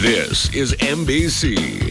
This is MBC.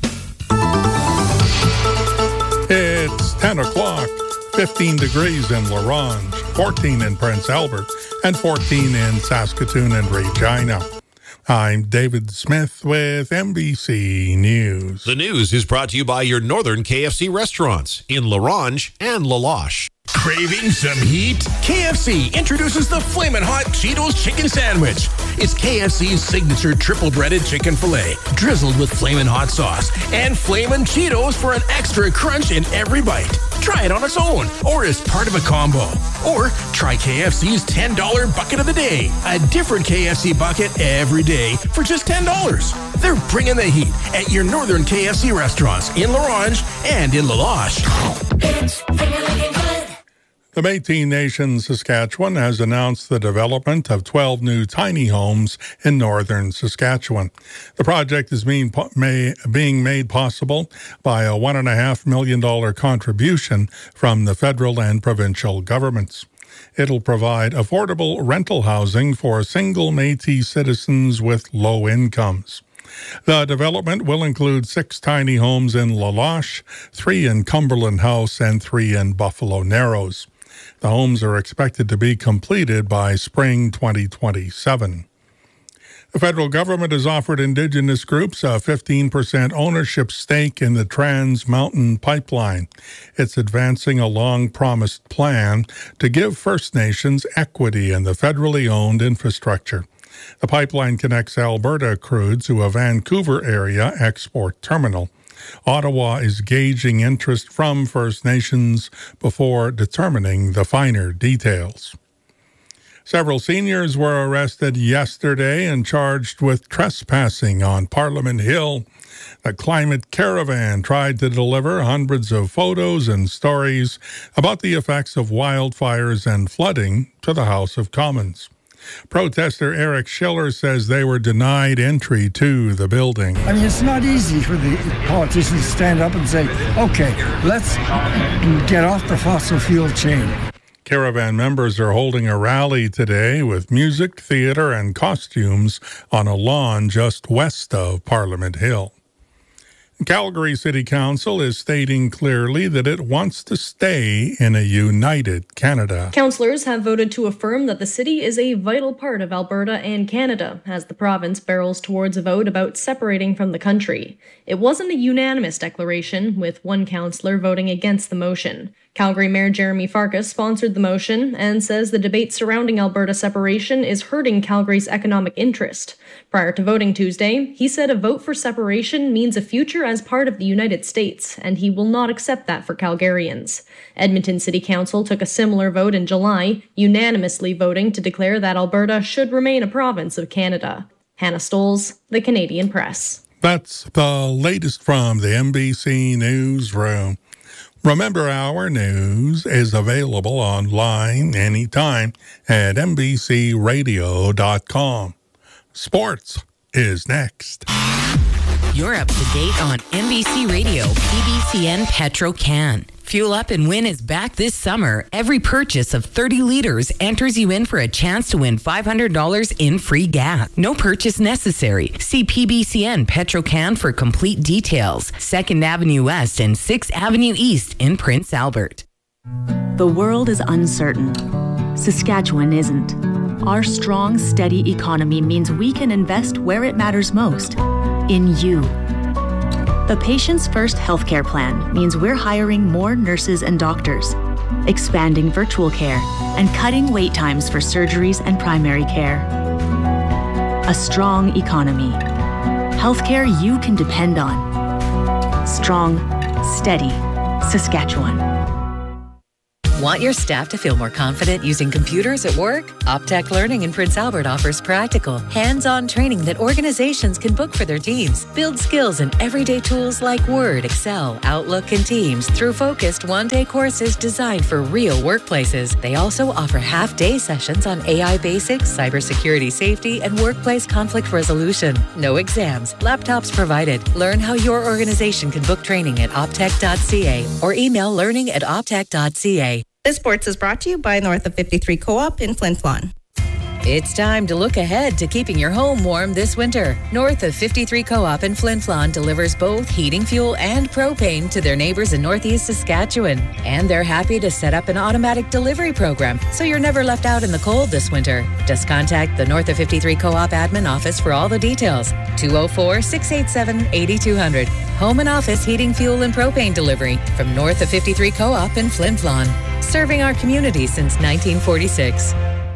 It's 10 o'clock, 15 degrees in La Ronge, 14 in Prince Albert, and 14 in Saskatoon and Regina. I'm David Smith with MBC News. The news is brought to you by your northern KFC restaurants in La Ronge and La Loche. Craving some heat? KFC introduces the Flamin' Hot Cheetos Chicken Sandwich. It's KFC's signature triple breaded chicken filet, drizzled with Flamin' Hot sauce and Flamin' Cheetos for an extra crunch in every bite. Try it on its own or as part of a combo. Or try KFC's $10 bucket of the day, a different KFC bucket every day for just $10. They're bringing the heat at your northern KFC restaurants in La Ronge and in La Loche. The Métis Nation Saskatchewan has announced the development of 12 new tiny homes in northern Saskatchewan. The project is being made possible by a $1.5 million contribution from the federal and provincial governments. It'll provide affordable rental housing for single Métis citizens with low incomes. The development will include 6 tiny homes in La Loche, 3 in Cumberland House, and 3 in Buffalo Narrows. The homes are expected to be completed by spring 2027. The federal government has offered Indigenous groups a 15% ownership stake in the Trans Mountain Pipeline. It's advancing a long-promised plan to give First Nations equity in the federally owned infrastructure. The pipeline connects Alberta crude to a Vancouver area export terminal. Ottawa is gauging interest from First Nations before determining the finer details. Several seniors were arrested yesterday and charged with trespassing on Parliament Hill. The Climate Caravan tried to deliver hundreds of photos and stories about the effects of wildfires and flooding to the House of Commons. Protester Eric Schiller says they were denied entry to the building. I mean, it's not easy for the politicians to stand up and say, okay, let's get off the fossil fuel chain. Caravan members are holding a rally today with music, theater, and costumes on a lawn just west of Parliament Hill. Calgary City Council is stating clearly that it wants to stay in a united Canada. Councillors have voted to affirm that the city is a vital part of Alberta and Canada as the province barrels towards a vote about separating from the country. It wasn't a unanimous declaration, with one councillor voting against the motion. Calgary Mayor Jeremy Farkas sponsored the motion and says the debate surrounding Alberta separation is hurting Calgary's economic interest. Prior to voting Tuesday, he said a vote for separation means a future as part of the United States, and he will not accept that for Calgarians. Edmonton City Council took a similar vote in July, unanimously voting to declare that Alberta should remain a province of Canada. Hannah Stoles, The Canadian Press. That's the latest from the MBC Newsroom. Remember, our news is available online anytime at mbcradio.com. Sports is next. You're up to date on MBC Radio, PBCN Petro-Can. Fuel Up and Win is back this summer. Every purchase of 30 liters enters you in for a chance to win $500 in free gas. No purchase necessary. See PBCN Petro-Can for complete details. 2nd Avenue West and 6th Avenue East in Prince Albert. The world is uncertain. Saskatchewan isn't. Our strong, steady economy means we can invest where it matters most, in you. The Patients First healthcare plan means we're hiring more nurses and doctors, expanding virtual care, and cutting wait times for surgeries and primary care. A strong economy. Healthcare you can depend on. Strong, steady Saskatchewan. Want your staff to feel more confident using computers at work? Optech Learning in Prince Albert offers practical, hands-on training that organizations can book for their teams. Build skills in everyday tools like Word, Excel, Outlook, and Teams through focused one-day courses designed for real workplaces. They also offer half-day sessions on AI basics, cybersecurity safety, and workplace conflict resolution. No exams, laptops provided. Learn how your organization can book training at optech.ca or email learning@optech.ca. This Sports is brought to you by North of 53 Co-op in Flin Flon. It's time to look ahead to keeping your home warm this winter. North of 53 Co-op in Flin Flon delivers both heating fuel and propane to their neighbors in Northeast Saskatchewan. And they're happy to set up an automatic delivery program so you're never left out in the cold this winter. Just contact the North of 53 Co-op admin office for all the details. 204-687-8200. Home and office heating fuel and propane delivery from North of 53 Co-op in Flin Flon. Serving our community since 1946.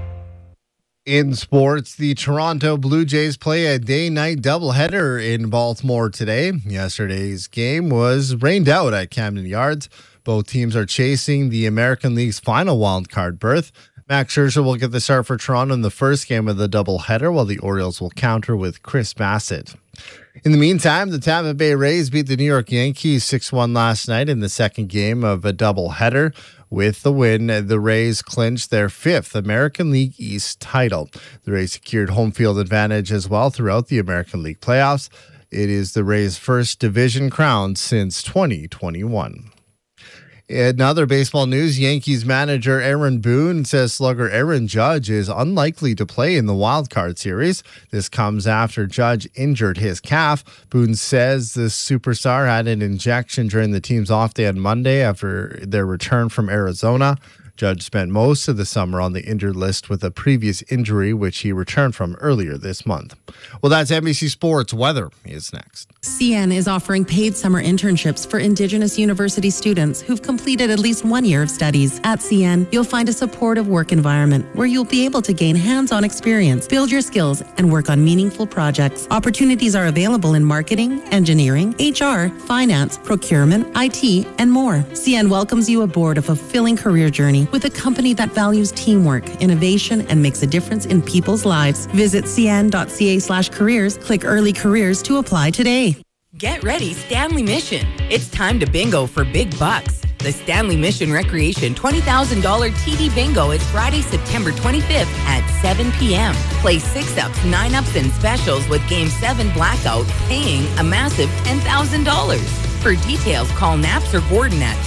In sports, the Toronto Blue Jays play a day-night doubleheader in Baltimore today. Yesterday's game was rained out at Camden Yards. Both teams are chasing the American League's final wildcard berth. Max Scherzer will get the start for Toronto in the first game of the doubleheader, while the Orioles will counter with Chris Bassett. In the meantime, the Tampa Bay Rays beat the New York Yankees 6-1 last night in the second game of a doubleheader. With the win, the Rays clinched their fifth American League East title. The Rays secured home field advantage as well throughout the American League playoffs. It is the Rays' first division crown since 2021. In other baseball news, Yankees manager Aaron Boone says slugger Aaron Judge is unlikely to play in the wildcard series. This comes after Judge injured his calf. Boone says the superstar had an injection during the team's off day on Monday after their return from Arizona. Judge spent most of the summer on the injured list with a previous injury, which he returned from earlier this month. Well, that's NBC Sports. Weather is next. CN is offering paid summer internships for Indigenous university students who've completed at least 1 year of studies. At CN, you'll find a supportive work environment where you'll be able to gain hands-on experience, build your skills, and work on meaningful projects. Opportunities are available in marketing, engineering, HR, finance, procurement, IT, and more. CN welcomes you aboard a fulfilling career journey with a company that values teamwork, innovation, and makes a difference in people's lives. Visit cn.ca/careers, click Early Careers to apply today. Get ready, Stanley Mission. It's time to bingo for big bucks. The Stanley Mission Recreation $20,000 TD Bingo is Friday, September 25th at 7 p.m. Play 6-ups, 9-ups, and specials with Game 7 Blackout, paying a massive $10,000. For details, call Naps or Gordon at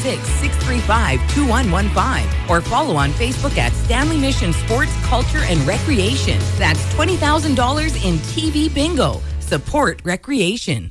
306-635-2115 or follow on Facebook at Stanley Mission Sports, Culture, and Recreation. That's $20,000 in TV Bingo. Support recreation.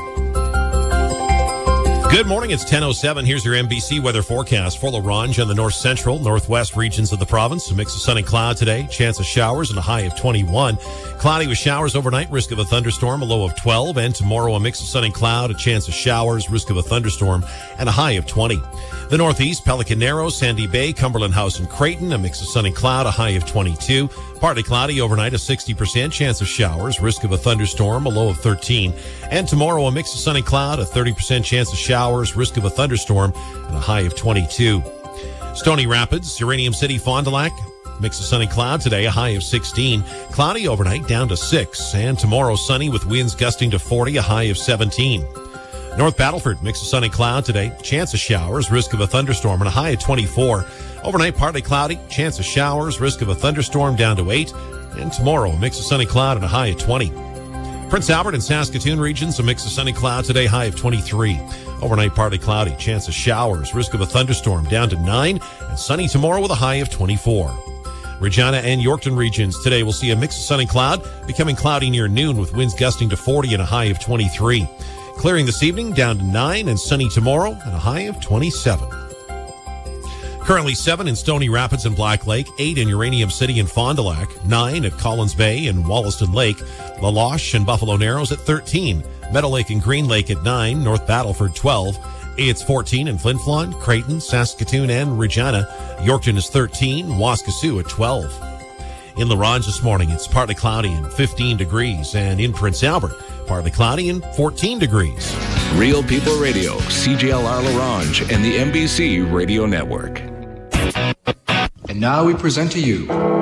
Good morning. It's 10:07. Here's your NBC weather forecast for La Ronge and the north central, northwest regions of the province. A mix of sun and cloud today. Chance of showers and a high of 21. Cloudy with showers overnight. Risk of a thunderstorm, a low of 12. And tomorrow, a mix of sun and cloud, a chance of showers, risk of a thunderstorm, and a high of 20. The northeast, Pelican Narrows, Sandy Bay, Cumberland House, and Creighton. A mix of sun and cloud, a high of 22. Partly cloudy overnight, a 60% chance of showers, risk of a thunderstorm, a low of 13. And tomorrow, a mix of sun and cloud, a 30% chance of showers, risk of a thunderstorm, and a high of 22. Stony Rapids, Uranium City, Fond du Lac, mix of sun and cloud today, a high of 16. Cloudy overnight, down to 6. And tomorrow, sunny with winds gusting to 40, a high of 17. North Battleford, mix of sun and cloud today, chance of showers, risk of a thunderstorm, and a high of 24. Overnight, partly cloudy, chance of showers, risk of a thunderstorm, down to 8. And tomorrow, a mix of sun and cloud and a high of 20. Prince Albert and Saskatoon regions, a mix of sun and cloud today, high of 23. Overnight, partly cloudy, chance of showers, risk of a thunderstorm, down to 9. And sunny tomorrow with a high of 24. Regina and Yorkton regions today will see a mix of sun and cloud, becoming cloudy near noon with winds gusting to 40 and a high of 23. Clearing this evening, down to 9, and sunny tomorrow, and a high of 27. Currently 7 in Stony Rapids and Black Lake, 8 in Uranium City and Fond du Lac, 9 at Collins Bay and Wollaston Lake, La Loche and Buffalo Narrows at 13, Meadow Lake and Green Lake at 9, North Battleford 12, it's 14 in Flin Flon, Creighton, Saskatoon, and Regina. Yorkton is 13, Waskesiu at 12. In La Ronge this morning, it's partly cloudy and 15 degrees, and in Prince Albert, partly cloudy and 14 degrees. Real People Radio, CJLR La Ronge, and the NBC Radio Network. And now we present to you.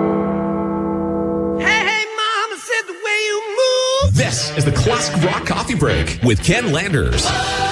Hey, mama said the way you move. This is the Classic Rock Coffee Break with Ken Landers.